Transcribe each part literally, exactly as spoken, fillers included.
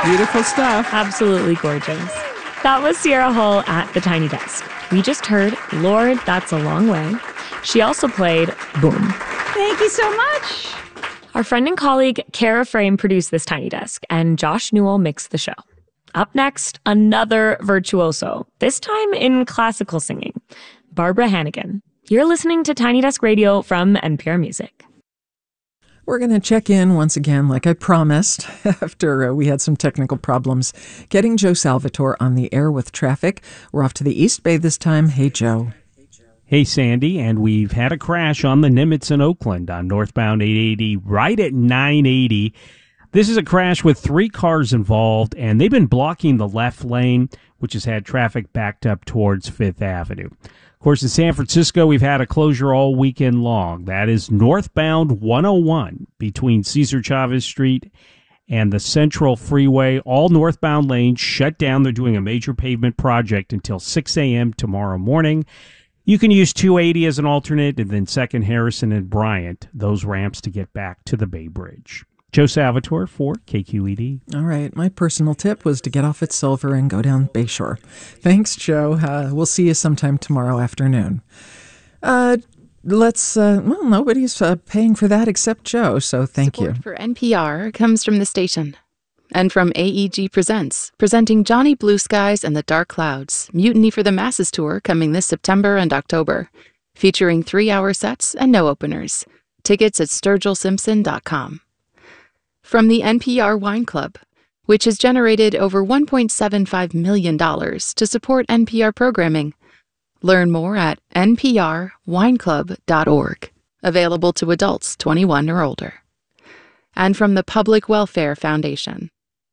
Beautiful stuff. Absolutely gorgeous. That was Sierra Hull at the Tiny Desk. We just heard Lord, That's a Long Way. She also played Boom. Thank you so much. Our friend and colleague Kara Frame produced this Tiny Desk, and Josh Newell mixed the show. Up next, another virtuoso, this time in classical singing, Barbara Hannigan. You're listening to Tiny Desk Radio from N P R Music. We're going to check in once again, like I promised, after uh, we had some technical problems getting Joe Salvatore on the air with traffic. We're off to the East Bay this time. Hey, Joe. Hey, Sandy, and we've had a crash on the Nimitz in Oakland on northbound eight eighty right at nine eighty. This is a crash with three cars involved, and they've been blocking the left lane, which has had traffic backed up towards Fifth Avenue. Of course, in San Francisco, we've had a closure all weekend long. That is northbound one oh one between Cesar Chavez Street and the Central Freeway. All northbound lanes shut down. They're doing a major pavement project until six a.m. tomorrow morning. You can use two eighty as an alternate, and then Second Harrison and Bryant, those ramps to get back to the Bay Bridge. Joe Salvatore for K Q E D. All right. My personal tip was to get off at Silver and go down Bayshore. Thanks, Joe. Uh, we'll see you sometime tomorrow afternoon. Uh, let's, uh, well, nobody's uh, paying for that except Joe, so thank Support you. for N P R comes from the station. And from A E G Presents, presenting Johnny Blue Skies and the Dark Clouds, Mutiny for the Masses Tour coming this September and October, featuring three-hour sets and no openers. Tickets at sturgill simpson dot com. From the N P R Wine Club, which has generated over one point seven five million dollars to support N P R programming. Learn more at n p r wine club dot org. Available to adults twenty-one or older. And from the Public Welfare Foundation.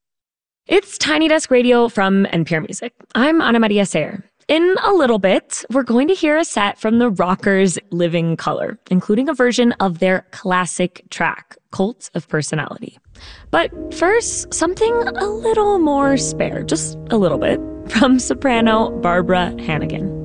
It's Tiny Desk Radio from N P R Music. I'm Ana Maria Sayer. In a little bit, we're going to hear a set from the Rockers' Living Colour, including a version of their classic track, Cult of Personality. But first, something a little more spare, just a little bit, from soprano Barbara Hannigan.